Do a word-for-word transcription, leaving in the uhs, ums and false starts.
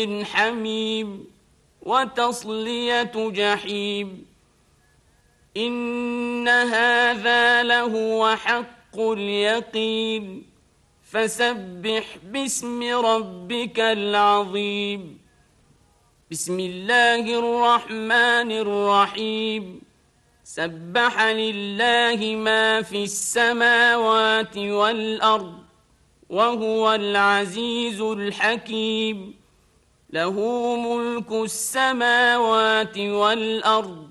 حميم وتصلية جحيم إن هذا لهو حق اليقين فسبح باسم ربك العظيم بسم الله الرحمن الرحيم سبح لله ما في السماوات والأرض وهو العزيز الحكيم له ملك السماوات والأرض